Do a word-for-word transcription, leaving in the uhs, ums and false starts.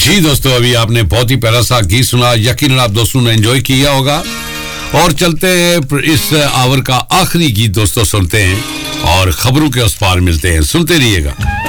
जी दोस्तों, अभी आपने बहुत ही प्यारा सा गीत सुना, यकीनन आप दोस्तों ने एंजॉय किया होगा। और चलते हैं इस आवर का आखिरी गीत दोस्तों सुनते हैं और खबरों के उस पार मिलते हैं। सुनते रहिएगा।